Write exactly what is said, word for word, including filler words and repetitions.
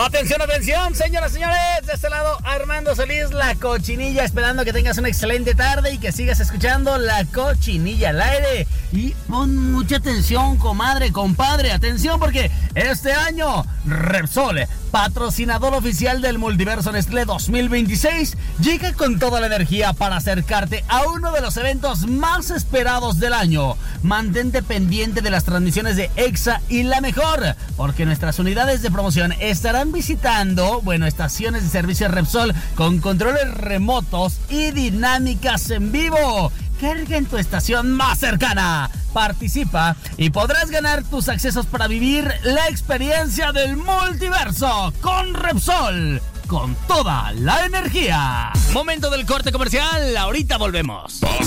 Atención, atención, señoras y señores, de este lado Armando Solís, La Cochinilla, esperando que tengas una excelente tarde y que sigas escuchando La Cochinilla al aire. Y pon mucha atención, comadre, compadre, atención, porque este año Repsol, patrocinador oficial del Multiverso Nestlé dos mil veintiséis, llega con toda la energía para acercarte a uno de los eventos más esperados del año. Mantente pendiente de las transmisiones de Exa y La Mejor, porque nuestras unidades de promoción estarán visitando, bueno, estaciones de servicio Repsol con controles remotos y dinámicas en vivo. Carga en tu estación más cercana. Participa y podrás ganar tus accesos para vivir la experiencia del multiverso con Repsol, con toda la energía. Momento del corte comercial, ahorita volvemos.